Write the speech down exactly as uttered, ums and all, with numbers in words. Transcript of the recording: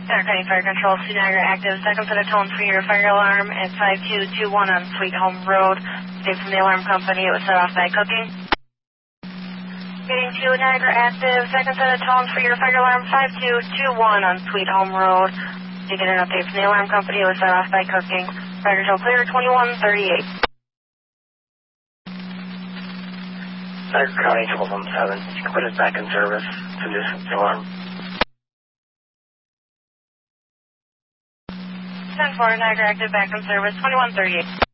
Center County Fire Control, C Niagara active. Second set of tones for your fire alarm at five two two one on Sweet Home Road. Dave from the alarm company. It was set off by cooking. Getting to Niagara active. Second set of tones for your fire alarm five two two one on Sweet Home Road. You get an update from the alarm company. It was set off by cooking. Fire Control clear twenty-one thirty-eight. Niagara County twelve one seven. You can put us back in service to nuisance alarm. ten four, Niagara active, back in service, twenty-one thirty-eight.